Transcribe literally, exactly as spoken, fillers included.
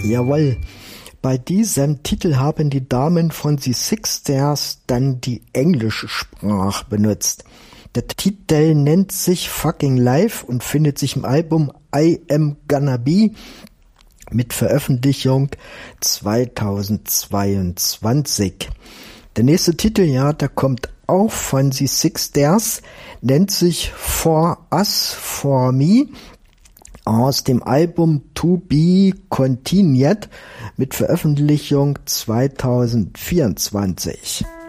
Jawohl. Bei diesem Titel haben die Damen von The Six Stairs dann die englische Sprache benutzt. Der Titel nennt sich Fucking Live und findet sich im Album I Am Gonna Be mit Veröffentlichung zweitausendzweiundzwanzig. Der nächste Titel, ja, der kommt auch von The Six Stairs, nennt sich For Us, For Me, aus dem Album To Be Continued mit Veröffentlichung zweitausendvierundzwanzig.